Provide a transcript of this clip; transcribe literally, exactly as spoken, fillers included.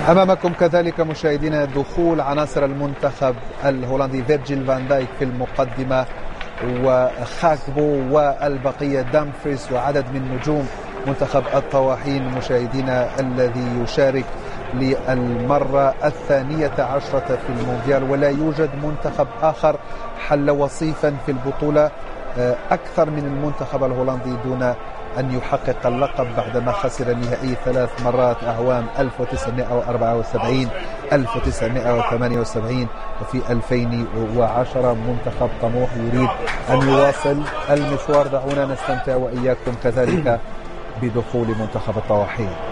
أمامكم كذلك مشاهدينا دخول عناصر المنتخب الهولندي. فيرجيل فان دايك في المقدمة وخاكبو والبقية دامفريس وعدد من نجوم منتخب الطواحين مشاهدينا الذي يشارك للمرة الثانية عشرة في المونديال، ولا يوجد منتخب آخر حل وصيفا في البطولة أكثر من المنتخب الهولندي دون أن يحقق اللقب بعدما خسر النهائي ثلاث مرات أعوام ألف وتسعمائة وأربعة وسبعين ألف وتسعمائة وثمانية وسبعين وفي ألفين وعشرة. منتخب طموح يريد أن يواصل المشوار. دعونا نستمتع وإياكم كذلك بدخول منتخب الطواحين.